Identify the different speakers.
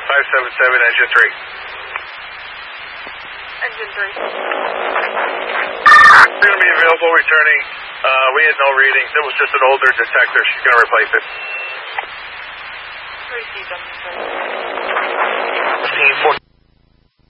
Speaker 1: 577, engine 3.
Speaker 2: Engine 3.
Speaker 1: She's going to be available returning. We had no readings. It was just an older detector. She's going to replace it.
Speaker 2: Received, engine 3.
Speaker 1: 1540.